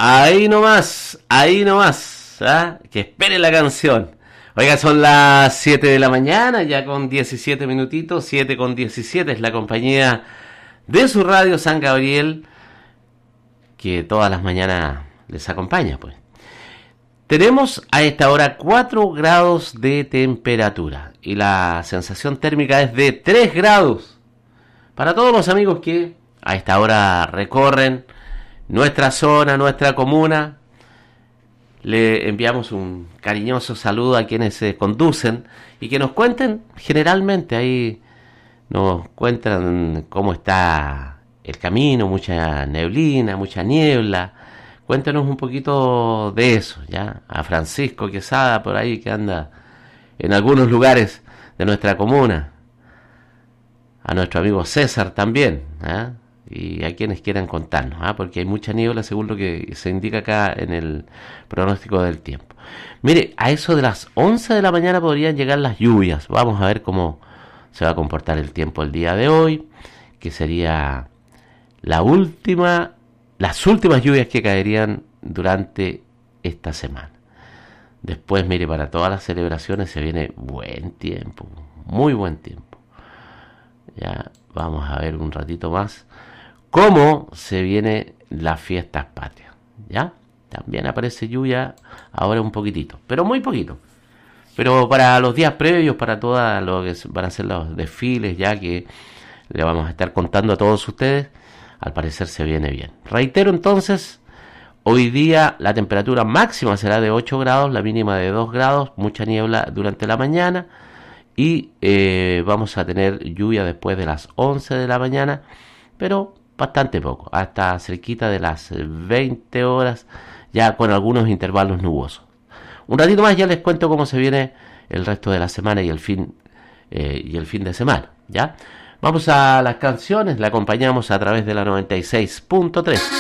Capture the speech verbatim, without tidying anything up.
Ahí nomás, ahí nomás, ¿ah? Que espere la canción. Oiga, son las siete de la mañana, ya con diecisiete minutitos, siete con diecisiete es la compañía de su radio San Gabriel, que todas las mañanas les acompaña, pues. Tenemos a esta hora cuatro grados de temperatura y la sensación térmica es de tres grados. Para todos los amigos que a esta hora recorren nuestra zona, nuestra comuna, le enviamos un cariñoso saludo a quienes se conducen y que nos cuenten, generalmente ahí nos cuentan cómo está el camino, mucha neblina, mucha niebla. Cuéntanos un poquito de eso, ¿ya? A Francisco Quesada por ahí que anda en algunos lugares de nuestra comuna. A nuestro amigo César también, ¿eh? Y a quienes quieran contarnos, ¿eh? Porque hay mucha niebla según lo que se indica acá en el pronóstico del tiempo. Mire, a eso de las once de la mañana podrían llegar las lluvias. Vamos a ver cómo se va a comportar el tiempo el día de hoy, que sería la última... las últimas lluvias que caerían durante esta semana. Después, mire, para todas las celebraciones se viene buen tiempo, muy buen tiempo. Ya vamos a ver un ratito más cómo se vienen las fiestas patrias. Ya también aparece lluvia ahora un poquitito, pero muy poquito. Pero para los días previos, para todas lo que van a ser los desfiles, ya que le vamos a estar contando a todos ustedes, al parecer se viene bien. Reitero entonces, hoy día la temperatura máxima será de ocho grados, la mínima de dos grados, mucha niebla durante la mañana y eh, vamos a tener lluvia después de las once de la mañana, pero bastante poco, hasta cerquita de las veinte horas, ya con algunos intervalos nubosos. Un ratito más ya les cuento cómo se viene el resto de la semana y el fin, eh, y el fin de semana, ¿ya? Vamos a las canciones, la acompañamos a través de la noventa y seis punto tres.